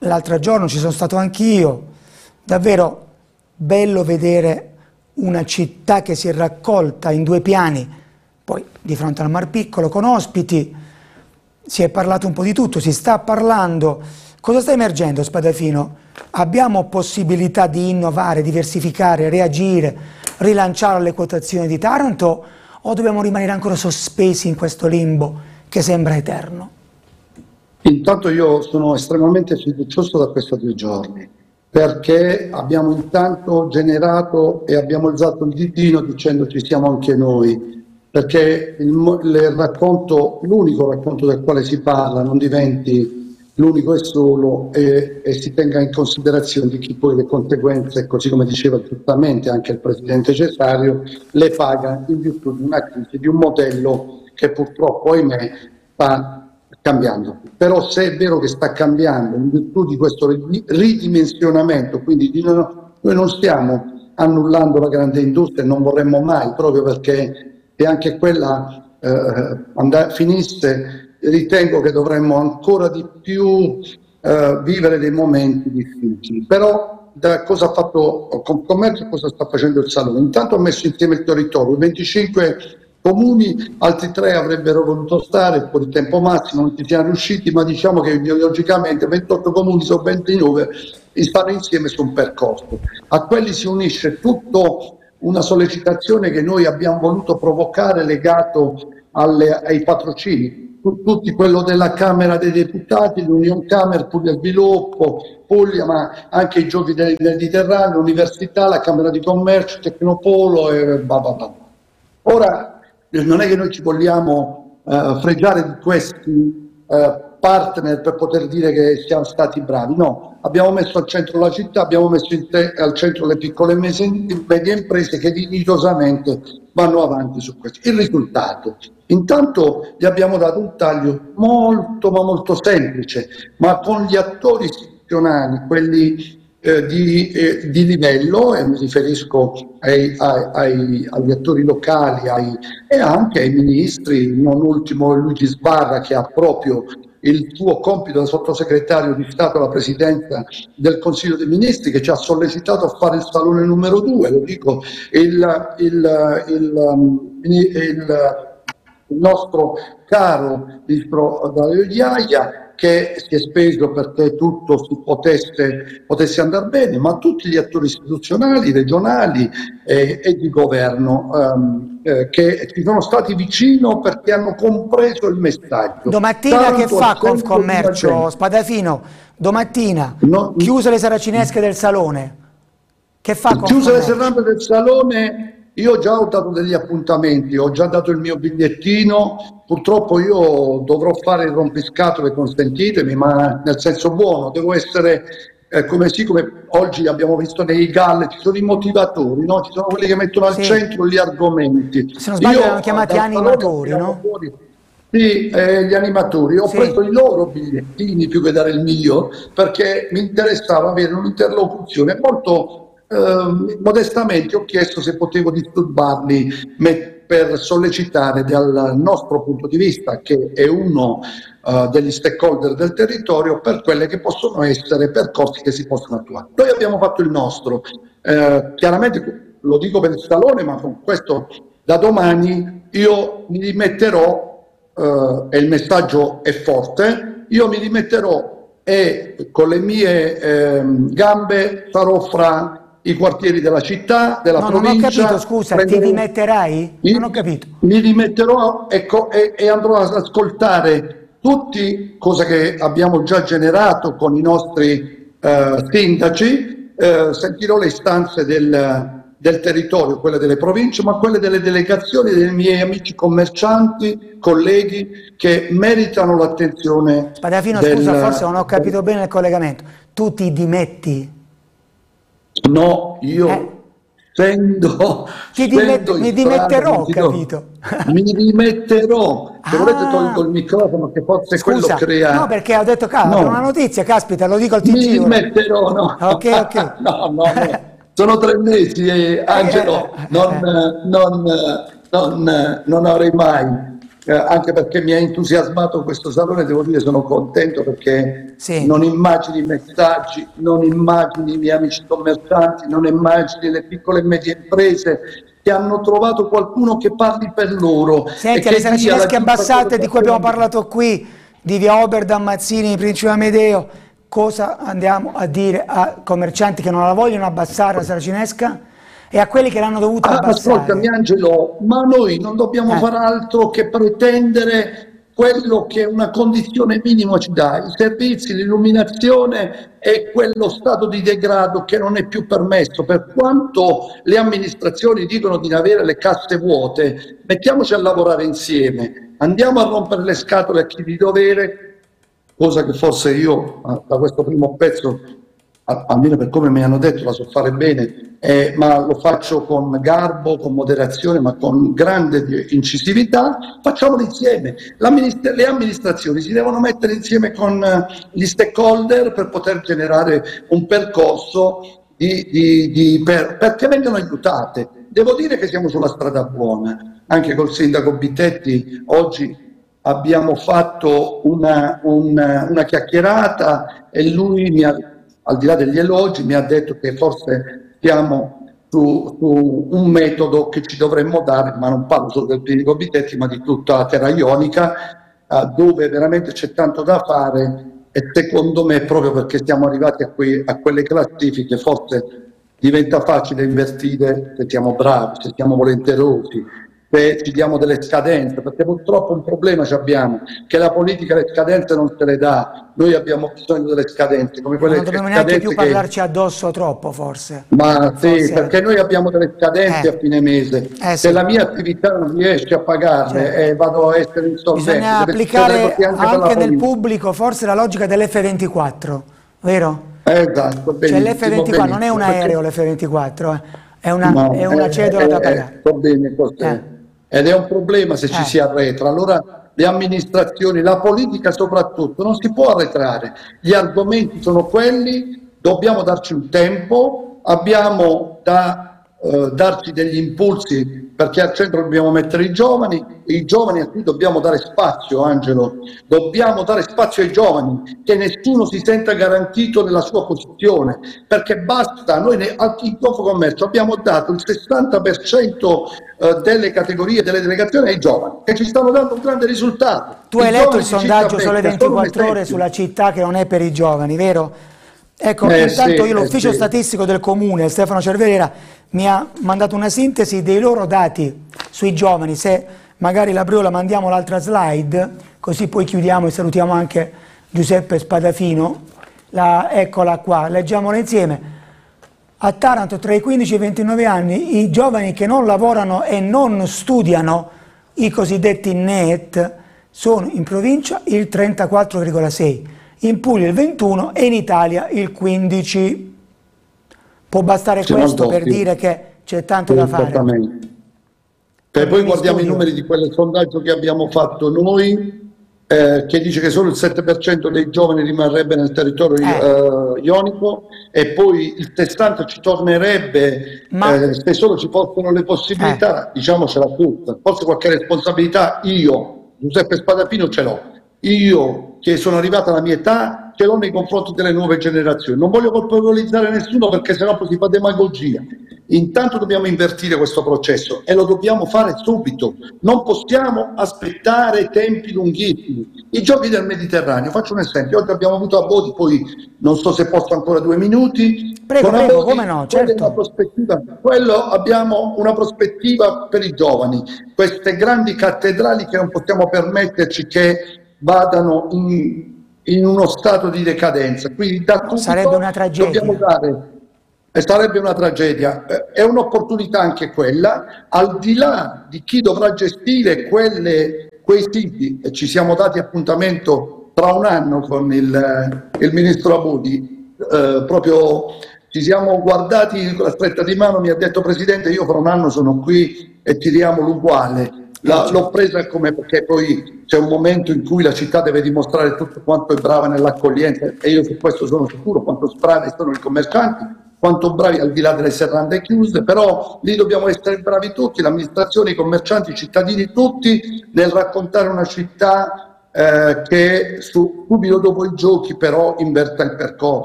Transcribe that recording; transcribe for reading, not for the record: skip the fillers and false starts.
l'altro giorno ci sono stato anch'io, davvero bello vedere una città che si è raccolta in due piani, poi di fronte al Mar Piccolo con ospiti, si è parlato un po' di tutto, si sta parlando. Cosa sta emergendo, Spadafino? Abbiamo possibilità di innovare, diversificare, reagire, rilanciare le quotazioni di Taranto o dobbiamo rimanere ancora sospesi in questo limbo che sembra eterno? Intanto io sono estremamente fiducioso da questi 2 giorni, perché abbiamo intanto generato e abbiamo alzato il ditino dicendo ci siamo anche noi, perché il racconto, l'unico racconto del quale si parla non diventi l'unico e solo e si tenga in considerazione di chi poi le conseguenze, così come diceva giustamente anche il Presidente Cesario, le paga in virtù di una crisi, di un modello che purtroppo, ahimè, sta cambiando. Però se è vero che sta cambiando in virtù di questo ridimensionamento, quindi noi non stiamo annullando la grande industria e non vorremmo mai, proprio perché se anche quella finisse, ritengo che dovremmo ancora di più vivere dei momenti difficili. Però cosa ha fatto Confcommercio e cosa sta facendo il Salone? Intanto ha messo insieme il territorio, 25 comuni, altri 3 avrebbero voluto stare un po' di tempo massimo, non ci siamo riusciti, ma diciamo che ideologicamente 28 comuni su 29 stanno insieme su un percorso. A quelli si unisce tutto una sollecitazione che noi abbiamo voluto provocare legato ai patrocini, tutti quello della Camera dei Deputati, l'Union Camera, Puglia Sviluppo, Puglia, ma anche i Giochi del Mediterraneo, l'Università, la Camera di Commercio, Tecnopolo e Ora, non è che noi ci vogliamo fregiare di questi partner per poter dire che siamo stati bravi, no, abbiamo messo al centro la città, abbiamo messo al centro le piccole e medie imprese che dignitosamente vanno avanti su questo. Il risultato, intanto gli abbiamo dato un taglio molto ma molto semplice, ma con gli attori istituzionali, quelli di livello, e mi riferisco agli attori locali e anche ai ministri, non ultimo Luigi Sbarra, che ha proprio il suo compito da sottosegretario di Stato alla Presidenza del Consiglio dei Ministri, che ci ha sollecitato a fare il Salone numero 2, lo dico, il nostro caro ministro Dario Iaia, che si è speso perché tutto potesse andare bene, ma tutti gli attori istituzionali, regionali e di governo che ci sono stati vicino perché hanno compreso il messaggio. Domattina che fa Confcommercio, Spadafino? Domattina, chiuse le saracinesche del Salone. Che fa Confcommercio? Chiuse le serrande del Salone. Io già ho dato degli appuntamenti, ho già dato il mio bigliettino, purtroppo io dovrò fare il rompiscatole, consentitemi, ma nel senso buono, devo essere come oggi abbiamo visto nei GAL, ci sono i motivatori, no? Ci sono quelli che mettono al centro gli argomenti. Se non sbaglio erano chiamati animatori, no? Sì, gli animatori. Ho preso i loro bigliettini più che dare il mio, perché mi interessava avere un'interlocuzione molto... modestamente ho chiesto se potevo disturbarli per sollecitare dal nostro punto di vista, che è uno degli stakeholder del territorio, per quelle che possono essere percorsi che si possono attuare. Noi abbiamo fatto il nostro, chiaramente lo dico per il Salone, ma con questo da domani io mi rimetterò, e il messaggio è forte, io mi rimetterò e con le mie gambe sarò fra i quartieri della città, della provincia. Non ho capito, scusa, ti rimetterai? Non ho capito. Mi rimetterò e andrò ad ascoltare tutti, cosa che abbiamo già generato con i nostri sindaci, sentirò le istanze del territorio, quelle delle province, ma quelle delle delegazioni, dei miei amici commercianti, colleghi, che meritano l'attenzione. Spadafino, scusa, forse non ho capito bene il collegamento. Tu ti dimetti? No, io mi dimetterò, ho capito. Mi rimetterò. Se volete tolgo il microfono, che forse quello crea... No, perché ho detto, è una notizia, caspita, lo dico al TG. Mi rimetterò, no. Ok. No. Sono 3 mesi, Angelo, non avrei mai anche perché mi ha entusiasmato questo salone, devo dire sono contento perché Sì. non immagini i messaggi, non immagini i miei amici commercianti, non immagini le piccole e medie imprese che hanno trovato qualcuno che parli per loro e Senti, alle che dia la saracinesche giusta abbassate di cui abbiamo collocazione. parlato qui, di via Oberdan, Mazzini, Principe Amedeo, cosa andiamo a dire a commercianti che non la vogliono abbassare la saracinesca e a quelli che l'hanno dovuta Ah, ascoltami abbassare? Angelo, ma noi non dobbiamo Eh, fare altro che pretendere quello che una condizione minima ci dà, i servizi, l'illuminazione e quello stato di degrado che non è più permesso. Per quanto le amministrazioni dicono di avere le casse vuote, mettiamoci a lavorare insieme, andiamo a rompere le scatole a chi di dovere, cosa che forse io da questo primo pezzo, almeno per come mi hanno detto, la so fare bene, ma lo faccio con garbo, con moderazione, ma con grande incisività. Facciamolo insieme. Le amministrazioni si devono mettere insieme con gli stakeholder per poter generare un percorso perché vengano aiutate. Devo dire che siamo sulla strada buona, anche col sindaco Bitetti oggi abbiamo fatto una chiacchierata e lui al di là degli elogi mi ha detto che forse siamo su un metodo che ci dovremmo dare, ma non parlo solo del clinico Bitetti, ma di tutta la terra ionica, dove veramente c'è tanto da fare e secondo me proprio perché siamo arrivati a quelle classifiche forse diventa facile investire se siamo bravi, se siamo volenterosi, se ci diamo delle scadenze, perché purtroppo un problema ci abbiamo, che la politica le scadenze non se le dà, noi abbiamo bisogno delle scadenze, come ma quelle non dobbiamo neanche più scadenze che... parlarci addosso troppo, forse. Ma sì, Forse, perché noi abbiamo delle scadenze a fine mese, se sì, la mia attività non riesce a pagarle certo. vado a essere insolvente, Bisogna deve succedere applicare così anche per la anche nel politica. pubblico forse la logica dell'F24, vero? Esatto, Cioè benissimo, l'F24 non è un benissimo, perché aereo l'F24, è no, una cedola da pagare. va bene Eh, così. Ed è un problema se ci eh. si arretra. Allora le amministrazioni, la politica soprattutto, non si può arretrare. Gli argomenti sono quelli, dobbiamo darci un tempo, abbiamo da darci degli impulsi perché al centro dobbiamo mettere i giovani a cui dobbiamo dare spazio, Angelo, dobbiamo dare spazio ai giovani, che nessuno si senta garantito nella sua posizione, perché basta, noi in Confcommercio abbiamo dato il 60% delle categorie delle delegazioni ai giovani, che ci stanno dando un grande risultato. Tu hai I letto il giovani di sondaggio Sole Civitavecchia sono un 24 ore esempio. sulla città che non è per i giovani, vero? Ecco, intanto io l'ufficio Sì. statistico del comune, Stefano Cervera, mi ha mandato una sintesi dei loro dati sui giovani. Se magari la Briola mandiamo l'altra slide, così poi chiudiamo e salutiamo anche Giuseppe Spadafino. Eccola qua, leggiamola insieme. A Taranto tra i 15 e i 29 anni i giovani che non lavorano e non studiano, i cosiddetti NEET, sono in provincia il 34,6%. In Puglia il 21 e in Italia il 15. Può bastare Siamo questo per doppio. dire che c'è tanto da fare. Esattamente. E poi guardiamo i numeri di quel sondaggio che abbiamo fatto noi, che dice che solo il 7% dei giovani rimarrebbe nel territorio ionico e poi il 60% ci tornerebbe se solo ci fossero le possibilità, diciamocela tutta. Forse qualche responsabilità io, Giuseppe Spadafino, ce l'ho. Io che sono arrivata alla mia età ce l'ho nei confronti delle nuove generazioni. Non voglio colpevolizzare nessuno perché sennò poi si fa demagogia. Intanto dobbiamo invertire questo processo e lo dobbiamo fare subito. Non possiamo aspettare tempi lunghissimi. I giochi del Mediterraneo, faccio un esempio. Oggi abbiamo avuto a Bodi, poi non so se posso ancora 2 minuti. Prego, Con prego, Abodi, come no, certo. quello abbiamo una prospettiva per i giovani. Queste grandi cattedrali che non possiamo permetterci che vadano in uno stato di decadenza. Quindi da subito sarebbe una tragedia. dobbiamo dare, sarebbe una tragedia, è un'opportunità anche quella, al di là di chi dovrà gestire quei siti, e ci siamo dati appuntamento tra un anno con il ministro Abodi, proprio ci siamo guardati con la stretta di mano, mi ha detto Presidente io fra un anno sono qui e tiriamo l'uguale. L'ho presa come perché poi c'è un momento in cui la città deve dimostrare tutto quanto è brava nell'accoglienza e io su questo sono sicuro, quanto bravi sono i commercianti, quanto bravi, al di là delle serrande chiuse, però lì dobbiamo essere bravi tutti, l'amministrazione, i commercianti, i cittadini tutti, nel raccontare una città che subito dopo i giochi però inverta il percorso.